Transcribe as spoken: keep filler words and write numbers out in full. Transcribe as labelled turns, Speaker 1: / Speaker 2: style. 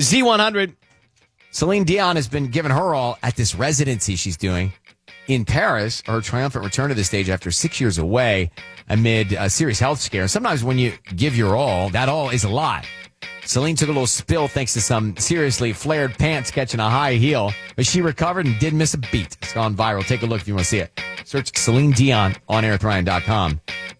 Speaker 1: Z one hundred. Celine Dion has been giving her all at this residency she's doing in Paris, her triumphant return to the stage after six years away amid a serious health scare. Sometimes when you give your all, that all is a lot. Celine took a little spill thanks to some seriously flared pants catching a high heel, but she recovered and didn't miss a beat. It's gone viral. Take a look if you want to see it. Search Celine Dion on air with ryan dot com.